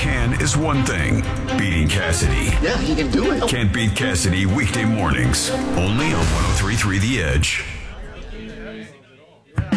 can is one thing. Beating Cassidy. Yeah, he can do it. Can't beat Cassidy weekday mornings. Only on 103.3 The Edge.